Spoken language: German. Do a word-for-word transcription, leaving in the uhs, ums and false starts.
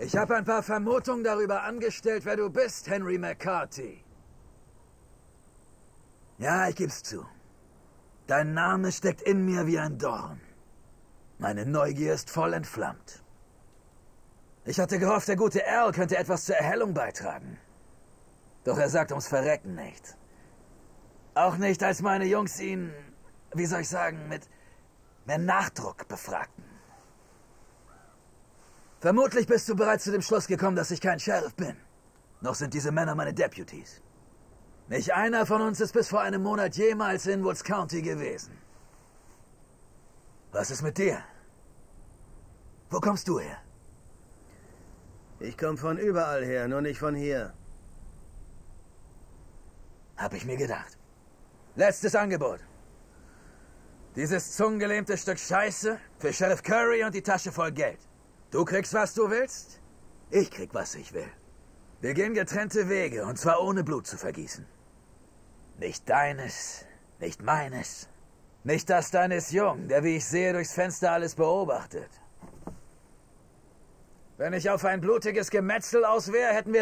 Ich habe ein paar Vermutungen darüber angestellt, wer du bist, Henry McCarthy. Ja, ich geb's zu. Dein Name steckt in mir wie ein Dorn. Meine Neugier ist voll entflammt. Ich hatte gehofft, der gute Al könnte etwas zur Erhellung beitragen. Doch er sagt ums Verrecken nicht. Auch nicht, als meine Jungs ihn, wie soll ich sagen, mit mehr Nachdruck befragten. Vermutlich bist du bereits zu dem Schluss gekommen, dass ich kein Sheriff bin. Noch sind diese Männer meine Deputies. Nicht einer von uns ist bis vor einem Monat jemals in Woods County gewesen. Was ist mit dir? Wo kommst du her? Ich komme von überall her, nur nicht von hier. Hab ich mir gedacht. Letztes Angebot. Dieses zungengelähmte Stück Scheiße für Sheriff Curry und die Tasche voll Geld. Du kriegst, was du willst, ich krieg, was ich will. Wir gehen getrennte Wege, und zwar ohne Blut zu vergießen. Nicht deines, nicht meines, nicht das deines Jungen, der, wie ich sehe, durchs Fenster alles beobachtet. Wenn ich auf ein blutiges Gemetzel aus wäre, hätten wir